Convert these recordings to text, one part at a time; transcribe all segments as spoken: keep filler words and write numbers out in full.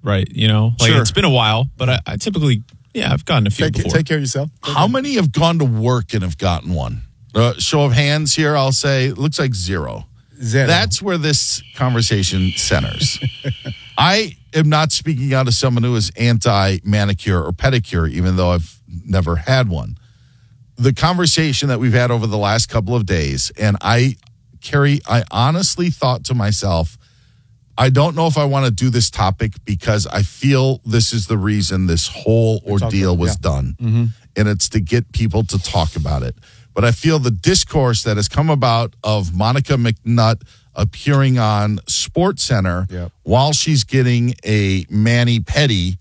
right? You know, like Sure. it's been a while, but I, I typically, yeah, I've gotten a few Take, before. take care of yourself. How many have gone to work and have gotten one? Uh, show of hands here, I'll say, it looks like zero. Zero. That's where this conversation centers. I am not speaking out as someone who is anti-manicure or pedicure, even though I've never had one. The conversation that we've had over the last couple of days, and I, Carrie, I honestly thought to myself, I don't know if I want to do this topic because I feel this is the reason this whole ordeal was yeah. done. Mm-hmm. And it's to get people to talk about it. But I feel the discourse that has come about of Monica McNutt appearing on SportsCenter Yep. while she's getting a mani-pedi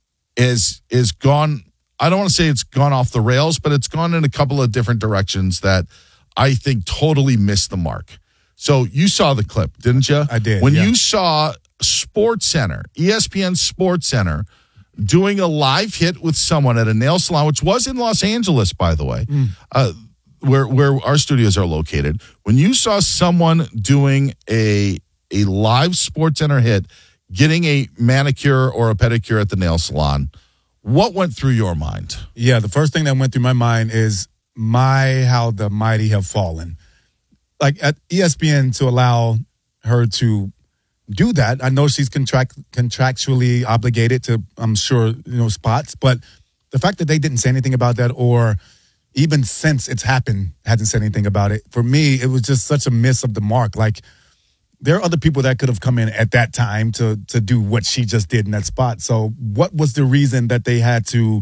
is is gone. I don't want to say it's gone off the rails, but it's gone in a couple of different directions that I think totally missed the mark. So you saw the clip, didn't you? I did, When yeah. you saw SportsCenter, E S P N SportsCenter, doing a live hit with someone at a nail salon, which was in Los Angeles, by the way, Mm. uh, where where our studios are located. When you saw someone doing a a live SportsCenter hit, getting a manicure or a pedicure at the nail salon, what went through your mind? Yeah, the first thing that went through my mind is my how the mighty have fallen. Like at E S P N to allow her to do that. I know she's contract contractually obligated to, I'm sure, you know, spots, but the fact that they didn't say anything about that, or even since it's happened, hasn't said anything about it. For me, it was just such a miss of the mark. Like, there are other people that could have come in at that time to to do what she just did in that spot. So what was the reason that they had to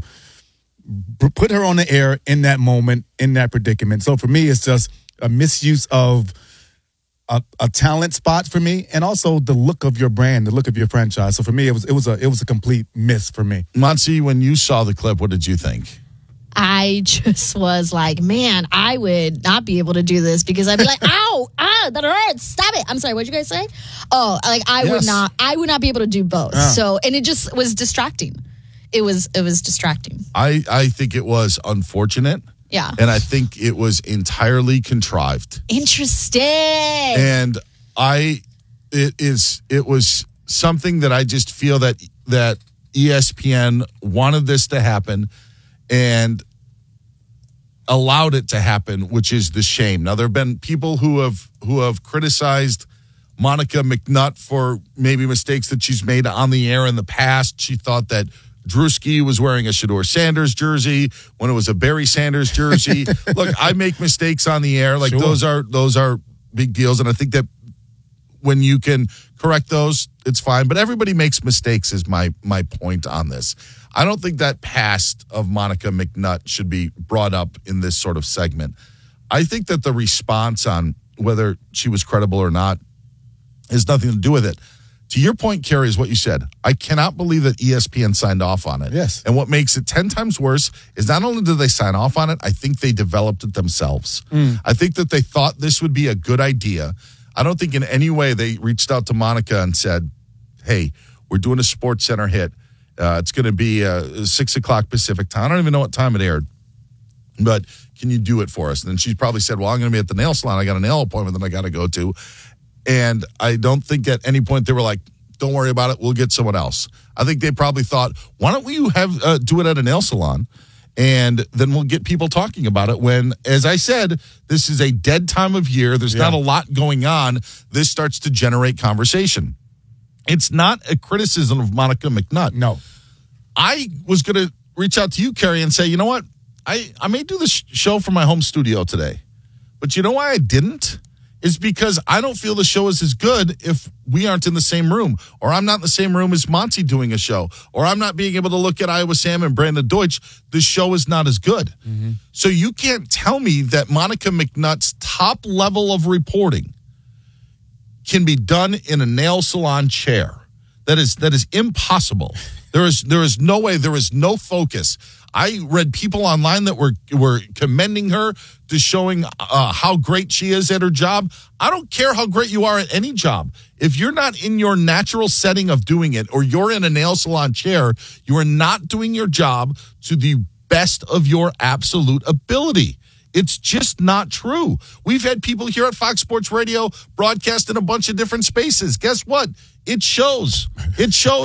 b- put her on the air in that moment, in that predicament? So for me, it's just a misuse of a, a talent spot for me, and also the look of your brand, the look of your franchise. So for me, it was it was a it was a complete miss for me. Monty, when you saw the clip, what did you think? I just was like, man, I would not be able to do this because I'd be like, ow, ah, that hurts. Stop it. I'm sorry. What'd you guys say? Oh, like I Yes. would not, I would not be able to do both. Yeah. So, and it just was distracting. It was, it was distracting. I, I think it was unfortunate, Yeah. and I think it was entirely contrived. Interesting. And I, it is, it was something that I just feel that that E S P N wanted this to happen and allowed it to happen, which is the shame. Now, there have been people who have who have criticized Monica McNutt for maybe mistakes that she's made on the air in the past. She thought that Drewski was wearing a Shedeur Sanders jersey when it was a Barry Sanders jersey. Look, I make mistakes on the air. Like Sure. those are those are big deals, and I think that when you can correct those, it's fine. But everybody makes mistakes is my my point on this. I don't think that past of Monica McNutt should be brought up in this sort of segment. I think that the response on whether she was credible or not has nothing to do with it. To your point, Carrie, is what you said. I cannot believe that E S P N signed off on it. Yes. And what makes it ten times worse is not only did they sign off on it, I think they developed it themselves. I think that they thought this would be a good idea. I don't think in any way they reached out to Monica and said, hey, we're doing a SportsCenter hit. Uh, it's going to be uh, six o'clock Pacific time. I don't even know what time it aired, but can you do it for us? And then she probably said, well, I'm going to be at the nail salon. I got a nail appointment that I got to go to. And I don't think at any point they were like, don't worry about it. We'll get someone else. I think they probably thought, why don't we have uh, do it at a nail salon? And then we'll get people talking about it when, as I said, this is a dead time of year. There's Yeah. not a lot going on. This starts to generate conversation. It's not a criticism of Monica McNutt. No. I was going to reach out to you, Carrie, and say, you know what? I, I may do this show from my home studio today. But you know why I didn't? Is because I don't feel the show is as good if we aren't in the same room, or I'm not in the same room as Monty doing a show, or I'm not being able to look at Iowa Sam and Brandon Deutsch. The show is not as good. Mm-hmm. So you can't tell me that Monica McNutt's top level of reporting can be done in a nail salon chair. That is that is impossible. There is there is no way. There is no focus. I read people online that were were commending her to showing uh, how great she is at her job. I don't care how great you are at any job. If you're not in your natural setting of doing it, or you're in a nail salon chair, you are not doing your job to the best of your absolute ability. It's just not true. We've had people here at Fox Sports Radio broadcast in a bunch of different spaces. Guess what? It shows. It shows.